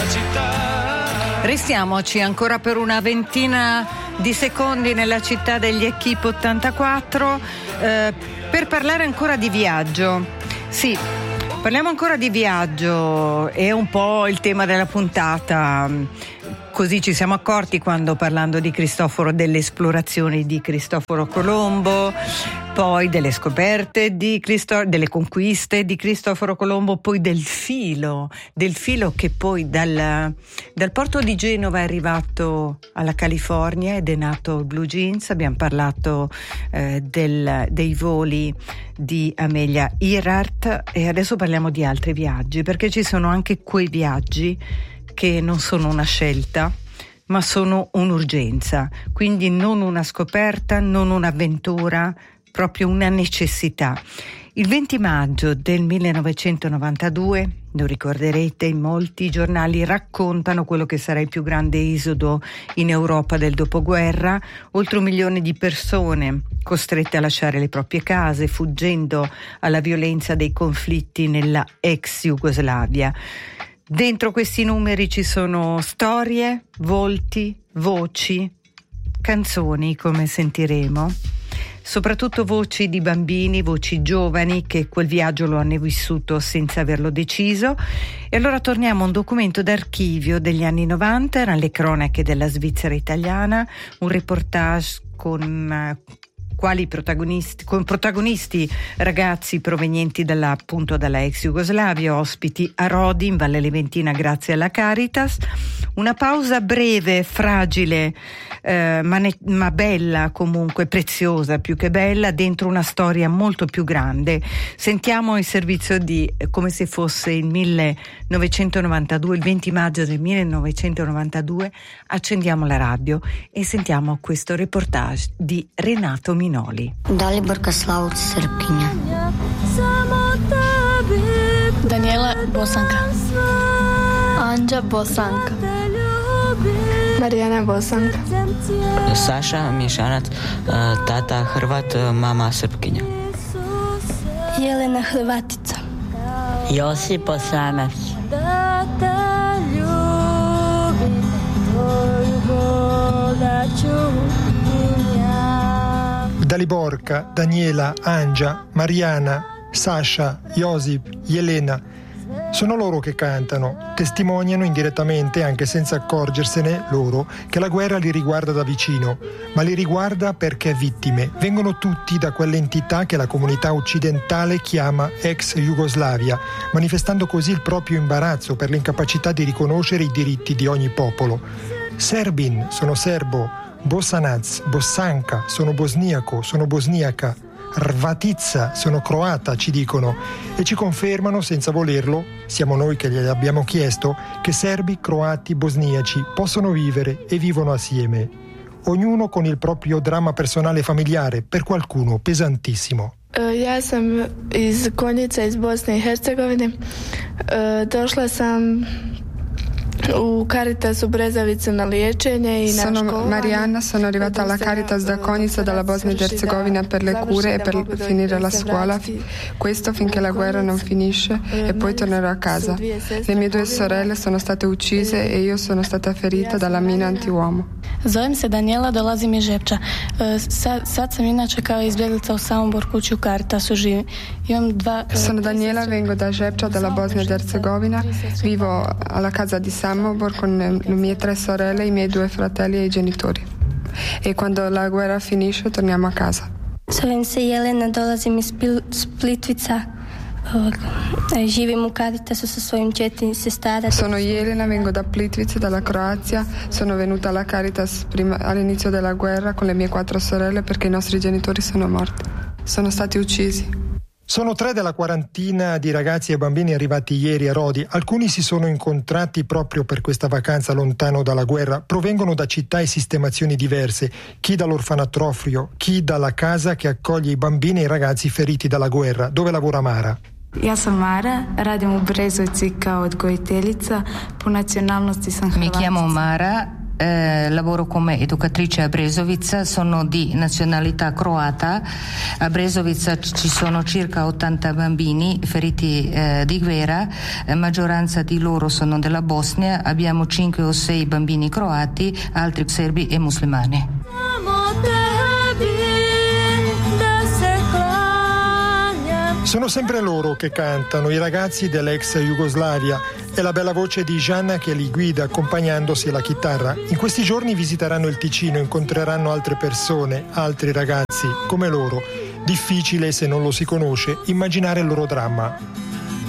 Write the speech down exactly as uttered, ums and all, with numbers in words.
la città. Restiamoci ancora per una ventina di secondi nella città degli Equipe ottantaquattro eh, per parlare ancora di viaggio. Sì, parliamo ancora di viaggio, è un po' il tema della puntata. Così ci siamo accorti quando, parlando di Cristoforo, delle esplorazioni di Cristoforo Colombo, poi delle scoperte di Cristo, delle conquiste di Cristoforo Colombo, poi del filo, del filo che poi dal, dal porto di Genova è arrivato alla California ed è nato il Blue Jeans. Abbiamo parlato eh, del, dei voli di Amelia Earhart e adesso parliamo di altri viaggi, perché ci sono anche quei viaggi che non sono una scelta, ma sono un'urgenza, quindi non una scoperta, non un'avventura, proprio una necessità. Il venti maggio del millenovecentonovantadue, lo ricorderete, in molti giornali raccontano quello che sarà il più grande esodo in Europa del dopoguerra, oltre un milione di persone costrette a lasciare le proprie case, fuggendo alla violenza dei conflitti nella ex Jugoslavia. Dentro questi numeri ci sono storie, volti, voci, canzoni, come sentiremo, soprattutto voci di bambini, voci giovani che quel viaggio lo hanno vissuto senza averlo deciso. E allora torniamo a un documento d'archivio degli anni novanta, erano le cronache della Svizzera italiana, un reportage con quali protagonisti, con protagonisti ragazzi provenienti dalla, appunto dalla ex Jugoslavia, ospiti a Rodi in Valle Leventina grazie alla Caritas. Una pausa breve, fragile, eh, ma, ne, ma bella comunque, preziosa più che bella, dentro una storia molto più grande. Sentiamo il servizio di, come se fosse il millenovecentonovantadue, il venti maggio del millenovecentonovantadue, accendiamo la radio e sentiamo questo reportage di Renato Minoli. Daliborka Slavuc Srpkinja. Daniela Bosanka. Anđa Bosanka. Marijana Bosanka. Saša Mišanac, tata Hrvat, mama Srpkinja. Jelena Hrvatica. Josip Osanac. Daliborka, Daniela, Angia, Mariana, Sasha, Josip, Jelena. Sono loro che cantano, testimoniano indirettamente, anche senza accorgersene loro, che la guerra li riguarda da vicino, ma li riguarda perché vittime. Vengono tutti da quell'entità che la comunità occidentale chiama ex Jugoslavia, manifestando così il proprio imbarazzo per l'incapacità di riconoscere i diritti di ogni popolo. Serbin, sono serbo, Bosanac, Bossanka, sono bosniaco, sono bosniaca, Hrvatica, sono croata, ci dicono, e ci confermano senza volerlo, siamo noi che glieli abbiamo chiesto, che serbi, croati, bosniaci possono vivere e vivono assieme, ognuno con il proprio dramma personale e familiare, per qualcuno pesantissimo. Uh, ja sam iz Konjica, iz Bosne i Hercegovine. Uh, došla sam u Caritas u Brezovicu na liječenje i na sono školovanje. Mariana, sono arrivata alla Caritas da Konica, dalla Bosnia ed Erzegovina per le cure e per finire la scuola, questo finché la guerra non finisce e poi tornerò a casa. Le mie due sorelle sono state uccise e io sono stata ferita dalla mina antiuomo. Zovem se Daniela, dolazim iz Žepča. Sad, sad sam inače kao izbjeglica u Samobor, kući u Caritasu živim. Imam dva... Sono Daniela, vengo da Žepča, dalla Bosnia ed Erzegovina. Vivo alla casa di Samobor con le mie tre sorelle, i miei due fratelli e i genitori. E quando la guerra finisce torniamo a casa. Zovem se Jelena, dolazim iz Plitvica. Živim u Caritasu sa svojim četiri sestara. Sono Jelena, vengo da Plitvice, dalla Croazia. Sono venuta alla Caritas prima, all'inizio della guerra con le mie quattro sorelle perché i nostri genitori sono morti. Sono stati uccisi. Sono tre della quarantina di ragazzi e bambini arrivati ieri a Rodi. Alcuni si sono incontrati proprio per questa vacanza lontano dalla guerra. Provengono da città e sistemazioni diverse. Chi dall'orfanatrofio, chi dalla casa che accoglie i bambini e i ragazzi feriti dalla guerra. Dove lavora Mara? Ja sam Mara, radim u Brezovici kao odgojiteljica, po nacionalnosti sam Hrvatica. Mi chiamo Mara, eh, lavoro come educatrice a Brezovica, sono di nazionalità croata. A Brezovica ci sono circa ottanta bambini feriti eh, di guerra, eh, maggioranza di loro sono della Bosnia, abbiamo cinque o sei bambini croati, altri serbi e musulmani. Sono sempre loro che cantano, i ragazzi dell'ex Jugoslavia, e la bella voce di Gianna che li guida accompagnandosi alla chitarra. In questi giorni visiteranno il Ticino, incontreranno altre persone, altri ragazzi come loro. Difficile, se non lo si conosce, immaginare il loro dramma.